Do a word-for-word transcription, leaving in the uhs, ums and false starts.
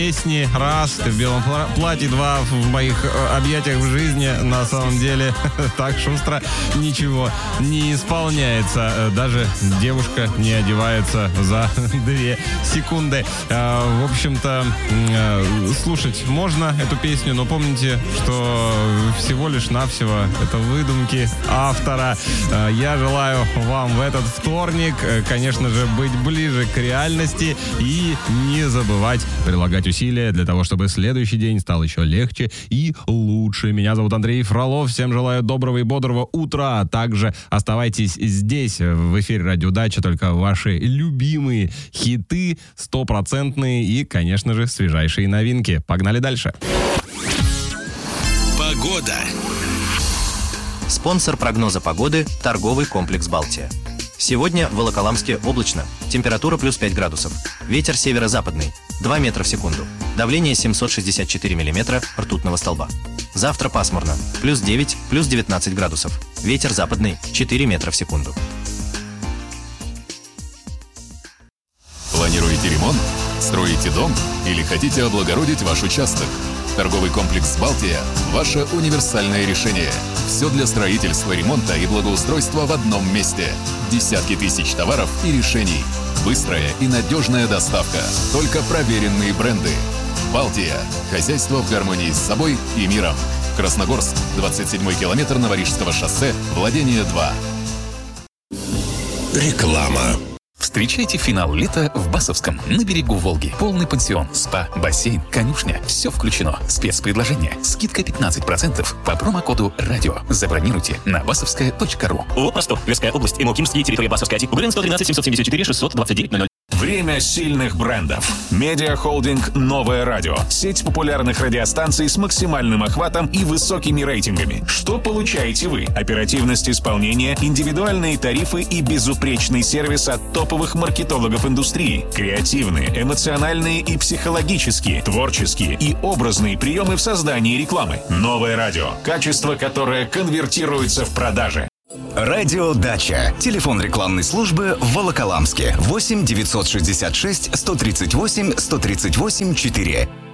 Песни раз, ты в белом платье, два, в моих объятиях в жизни, на самом деле так шустро ничего не исполняется. Даже девушка не одевается за две секунды. В общем-то, слушать можно эту песню, но помните, что всего лишь навсего это выдумки автора. Я желаю вам в этот вторник, конечно же, быть ближе к реальности и не забывать прилагать усилия для того, чтобы следующий день стал еще легче и лучше. Меня зовут Андрей Фролов. Всем желаю доброго и бодрого утра. А также оставайтесь здесь, в эфире Радио Дача, только ваши любимые хиты, стопроцентные и, конечно же, свежайшие новинки. Погнали дальше. Погода. Спонсор прогноза погоды – торговый комплекс «Балтия». Сегодня в Волоколамске облачно. Температура плюс пять градусов. Ветер северо-западный два метра в секунду. Давление семьсот шестьдесят четыре миллиметра ртутного столба. Завтра пасмурно. Плюс девять, плюс девятнадцать градусов. Ветер западный четыре метра в секунду. Планируете ремонт? Строите дом? Или хотите облагородить ваш участок? Торговый комплекс «Балтия» – ваше универсальное решение. Все для строительства, ремонта и благоустройства в одном месте. Десятки тысяч товаров и решений. Быстрая и надежная доставка. Только проверенные бренды. «Балтия» – хозяйство в гармонии с собой и миром. Красногорск, двадцать седьмой километр Новорижского шоссе, владение два. Реклама. Встречайте финал лета в Басовском, на берегу Волги. Полный пансион, спа, бассейн, конюшня. Все включено. Спецпредложение. Скидка пятнадцать процентов по промокоду «Радио». Забронируйте на басовская точка ру. ООО «Ростов», Тверская область, Имокимский, территория Басовская, Угрен сто тринадцать семьсот семьдесят четыре шестьсот двадцать девять ноль ноль. Время сильных брендов. Медиахолдинг «Новое радио». Сеть популярных радиостанций с максимальным охватом и высокими рейтингами. Что получаете вы? Оперативность исполнения, индивидуальные тарифы и безупречный сервис от топовых маркетологов индустрии. Креативные, эмоциональные и психологические, творческие и образные приемы в создании рекламы. «Новое радио». Качество, которое конвертируется в продажи. Радио Дача. Телефон рекламной службы в Волоколамске. восемь девятьсот шестьдесят шесть сто тридцать восемь сто тридцать восемь четыре.